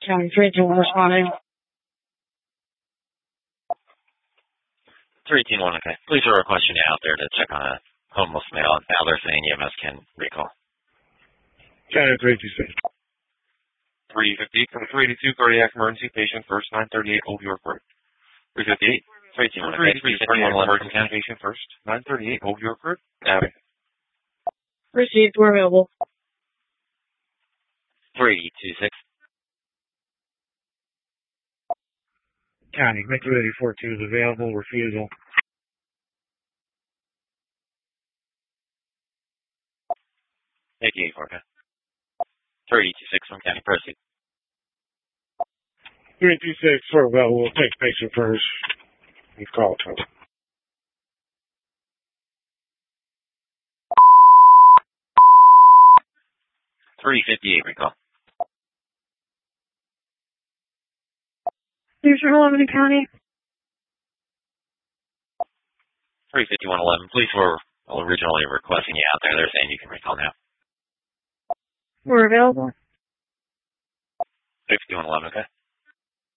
County 321 responding. 321, okay. Police are requesting you out there to check on a homeless male. Now they're saying EMS can recall. County 326. 350 from 382 cardiac emergency patient first 938 Old York Road. 358. 321, okay. 351 emergency patient first 938 Old York Road. Avenue. Received. We're available. 326. County, Metro 842 is available. Refusal. Thank you, okay. 326 from County, proceed. 326, for available. We'll take patient first. You call it. 358 recall. Here's your Lebanon County. 35111. Police were originally requesting you out there. They're saying you can recall now. We're available. 35111, okay.